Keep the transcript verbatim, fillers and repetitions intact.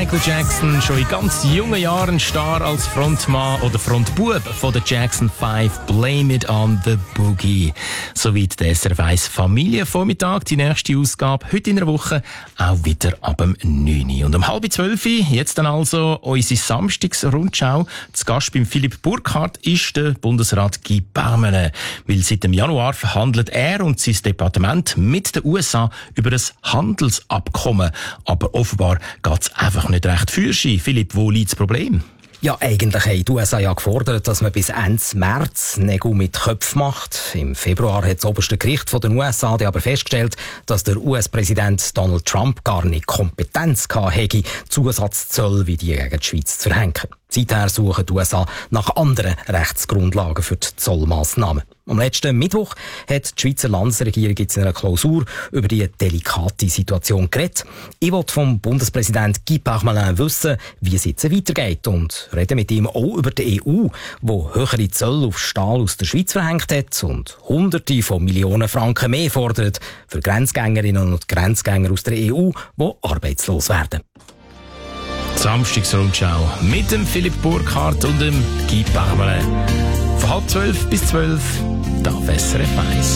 Michael Jackson, schon in ganz jungen Jahren Star als Frontmann oder Frontbub von der Jackson fünf. Blame it on the Boogie. Soweit der S R F eins Familienvormittag. Die nächste Ausgabe heute in der Woche auch wieder ab dem neun Uhr. Und um halb zwölf Uhr, jetzt dann also unsere Samstagsrundschau. Zu Gast beim Philipp Burkhardt ist der Bundesrat Guy Parmelin. Weil seit dem Januar verhandelt er und sein Departement mit den U S A über ein Handelsabkommen. Aber offenbar geht es einfach nicht recht fürschen. Philipp, wo liegt das Problem? Ja, eigentlich haben die U S A ja gefordert, dass man bis Ende März Nägel mit Köpfen macht. Im Februar hat das oberste Gericht von den U S A aber festgestellt, dass der U S-Präsident Donald Trump gar nicht Kompetenz gehabt hätte, Zusatzzölle wie die gegen die Schweiz zu verhängen. Seither suchen die U S A nach anderen Rechtsgrundlagen für die Zollmassnahmen. Am letzten Mittwoch hat die Schweizer Landesregierung jetzt in einer Klausur über die delikate Situation geredet. Ich wollte vom Bundespräsident Guy Parmelin wissen, wie es jetzt weitergeht und rede mit ihm auch über die E U, die höhere Zölle auf Stahl aus der Schweiz verhängt hat und Hunderte von Millionen Franken mehr fordert für Grenzgängerinnen und Grenzgänger aus der E U, die arbeitslos werden. Samstagsrundschau mit dem Philipp Burkhardt und dem Guy Parmelin. Von halb zwölf bis zwölf, da auf S R F eins.